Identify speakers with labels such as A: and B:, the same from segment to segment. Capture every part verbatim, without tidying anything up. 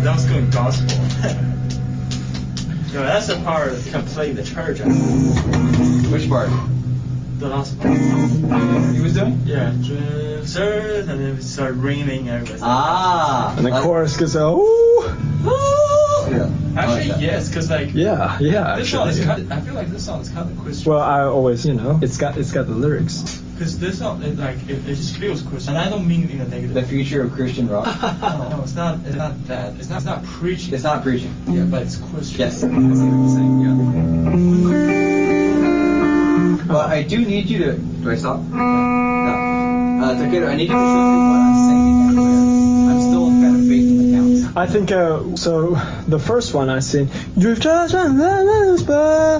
A: that was going gospel. No, that's the part that can play in the church. I think.
B: Which part?
A: The last part.
B: He was doing?
A: Yeah, serve, and then it started raining and everything.
B: Ah.
C: And the
B: like,
C: chorus goes, oh,
B: yeah.
A: Actually,
B: like
A: yes, because like
C: yeah, yeah.
A: this song is
C: Actually,
A: kind of, I feel like this song is kind of Christian.
C: well, I always, you know, it's got it's got the lyrics.
A: Because this song, it, like, it, it just feels Christian, and I don't mean it in a negative.
B: The future of Christian rock.
A: no, no, it's not. It's not that. It's not. It's not preaching.
B: It's not preaching.
A: Yeah, but it's Christian.
B: Yes, I see what you're saying. Yeah. But I do need you to. Do I stop? No. Uh, Takeru, I need you to show me what I'm singing everywhere. I'm still kind of faking the counts.
C: I think uh, so. The first one I sing, you've just been this by,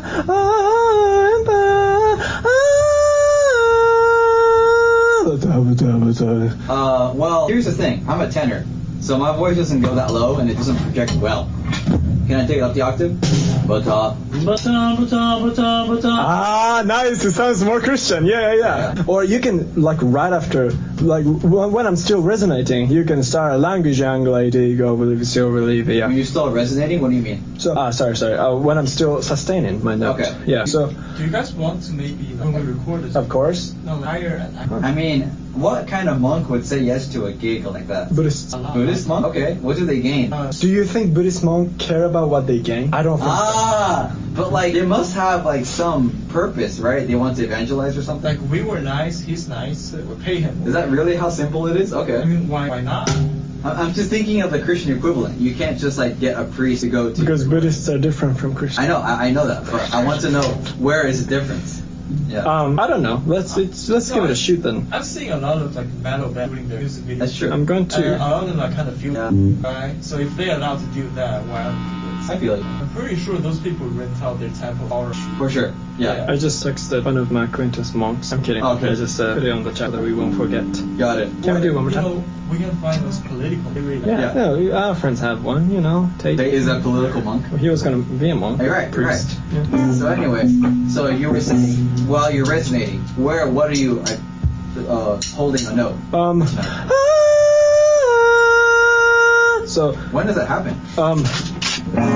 B: Uh, well, here's the thing. I'm a tenor, so my voice doesn't go that low and it doesn't project well. Can I take it up the octave? Bata, bata, bata, bata, bata.
C: Ah, nice. It sounds more Christian. Yeah, yeah, yeah. Or you can, like, right after, like, when I'm still resonating, you can start a language angle, go believe, still believe, yeah.
B: When you're still resonating, what do you mean?
C: So, ah, sorry, sorry. Uh, when I'm still sustaining my note.
B: Okay.
C: Yeah. So,
A: Do you guys want to maybe when we record this?
C: of course,
A: No, higher and higher.
B: I mean, what kind of monk would say yes to a gig like that?
C: Buddhist.
B: Buddhist monk? Okay. What do they gain?
A: Uh,
C: Do you think Buddhist monks care about what they gain? I don't think so.
B: Ah, but like they must have like some purpose, right? They want to evangelize or something.
A: like we were nice, he's nice, uh, we pay him.
B: Is that really how simple it is?
A: I
B: Okay.
A: mean, why? Why not?
B: I- I'm just thinking of the Christian equivalent. You can't just like get a priest to go to.
C: Because Buddhists are different from Christians.
B: I know, I, I know that, but I want to know where is the difference. Yeah.
C: Um, I don't know. Let's it's, let's
A: No,
C: give it
A: I-
C: a shoot then.
A: I'm seeing a lot of like metal bands doing their music videos.
B: That's true.
C: I'm going to.
A: And a lot of them are kind of feel
B: Yeah.
A: right. So if they're allowed to do that, why aren't people?
B: I feel it.
A: I'm pretty sure those people rent out their temple or
B: For sure. Yeah.
C: I just texted one of my acquaintance monks. I'm kidding.
B: Okay.
C: I just uh, put it on the chat that we won't forget.
B: Got it.
C: Can we do it one more
A: You
C: time?
A: know, we can find those political.
C: Yeah,
B: Yeah.
C: no, our friends have one, you know. Take.
B: They- Is that political monk?
C: He was gonna be a monk.
B: Hey, right,
C: priest.
B: right.
C: Yeah.
B: So anyway, so you were saying, while you're resonating, where, what are you uh, uh, holding a note?
C: Um. So
B: When does that happen?
C: um.